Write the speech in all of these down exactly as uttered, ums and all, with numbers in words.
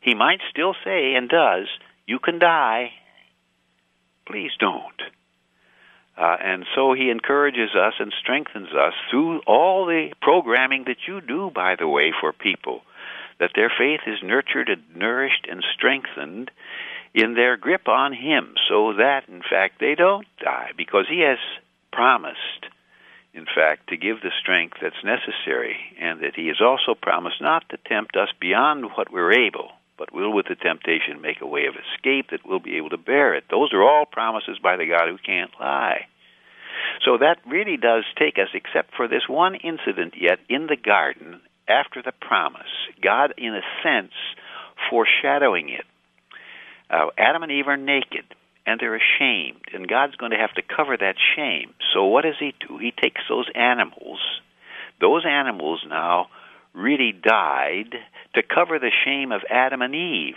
he might still say, and does, you can die. Please don't. Uh, and so he encourages us and strengthens us through all the programming that you do, by the way, for people, that their faith is nurtured and nourished and strengthened in their grip on him, so that, in fact, they don't die, because he has promised, in fact, to give the strength that's necessary, and that he has also promised not to tempt us beyond what we're able, but will with the temptation make a way of escape that we'll be able to bear it. Those are all promises by the God who can't lie. So that really does take us, except for this one incident yet in the garden after the promise, God, in a sense, foreshadowing it. Uh, Adam and Eve are naked, and they're ashamed, and God's going to have to cover that shame. So what does he do? He takes those animals. Those animals now really died to cover the shame of Adam and Eve.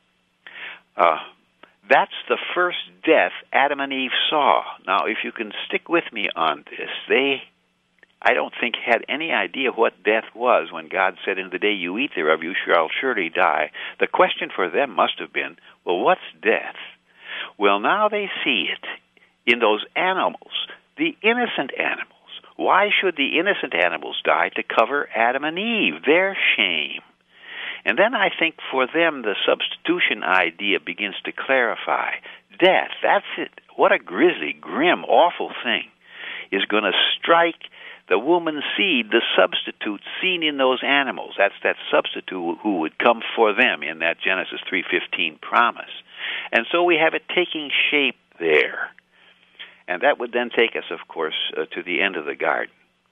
Uh, that's the first death Adam and Eve saw. Now, if you can stick with me on this, they, I don't think, had any idea what death was when God said, in the day you eat thereof, you shall surely die. The question for them must have been, well, what's death? Well, now they see it in those animals, the innocent animals. Why should the innocent animals die? To cover Adam and Eve, their shame. And then I think for them the substitution idea begins to clarify. Death, that's it. What a grisly, grim, awful thing is going to strike the woman's seed, the substitute seen in those animals. That's that substitute who would come for them in that Genesis three fifteen promise. And so we have it taking shape there. And that would then take us, of course, uh, to the end of the garden.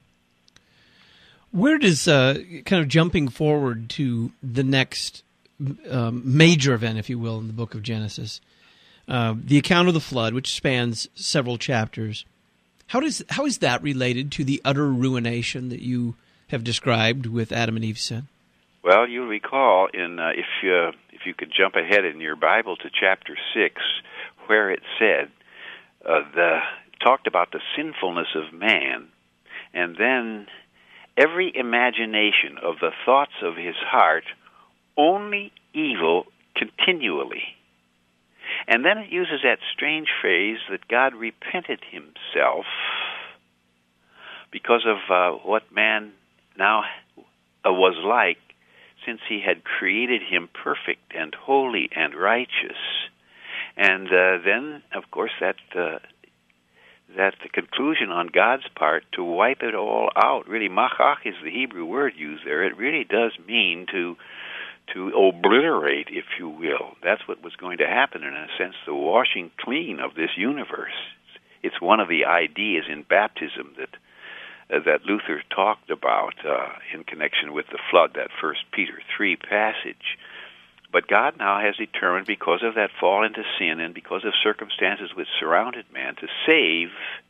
Where does, uh, kind of jumping forward to the next um, major event, if you will, in the book of Genesis, uh, the account of the flood, which spans several chapters, how does how is that related to the utter ruination that you have described with Adam and Eve's sin? Well, you'll recall, in uh, if you, if you could jump ahead in your Bible to chapter six, where it said, uh, the talked about the sinfulness of man, and then every imagination of the thoughts of his heart, only evil continually. And then it uses that strange phrase that God repented himself because of uh, what man now uh, was like, since he had created him perfect and holy and righteous. And uh, then, of course, that uh, that the conclusion on God's part to wipe it all out. Really, machach is the Hebrew word used there. It really does mean to to obliterate, if you will. That's what was going to happen, in a sense, the washing clean of this universe. It's one of the ideas in baptism that uh, that Luther talked about uh, in connection with the flood, that First Peter three passage. But God now has determined, because of that fall into sin and because of circumstances which surrounded man, to save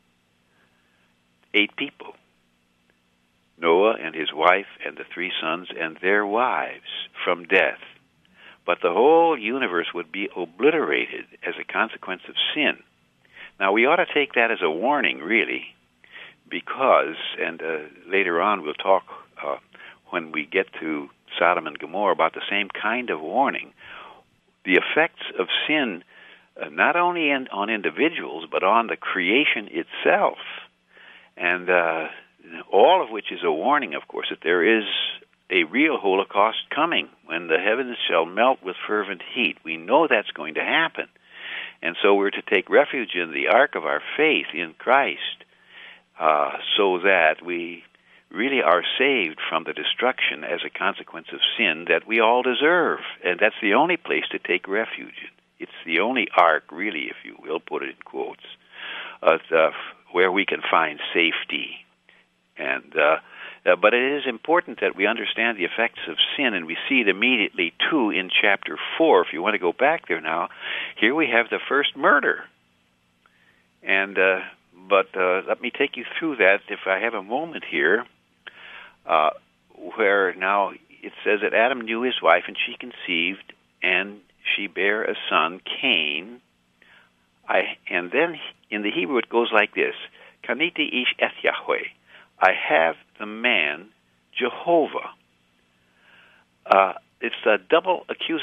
eight people. Noah and his wife and the three sons and their wives from death. But the whole universe would be obliterated as a consequence of sin. Now, we ought to take that as a warning, really, because, and uh, later on we'll talk uh, when we get to Sodom and Gomorrah about the same kind of warning. The effects of sin, uh, not only in, on individuals, but on the creation itself. And uh, all of which is a warning, of course, that there is a real Holocaust coming when the heavens shall melt with fervent heat. We know that's going to happen. And so we're to take refuge in the ark of our faith in Christ, uh, so that we really are saved from the destruction as a consequence of sin that we all deserve. And that's the only place to take refuge. It's the only ark, really, if you will, put it in quotes, uh, the, where we can find safety. And uh, uh, but it is important that we understand the effects of sin, and we see it immediately, too, in chapter four. If you want to go back there now, here we have the first murder. And uh, but uh, let me take you through that, if I have a moment here, uh, where now it says that Adam knew his wife, and she conceived, and she bare a son, Cain. I, and then in the Hebrew it goes like this, Kaniti ish eth Yahweh. I have the man, Jehovah. Uh, it's a double accusation.